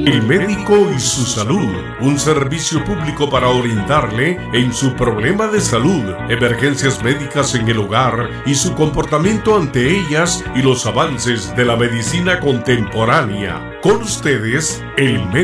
El médico y su salud, un servicio público para orientarle en su problema de salud, emergencias médicas en el hogar y su comportamiento ante ellas y los avances de la medicina contemporánea. Con ustedes, el médico.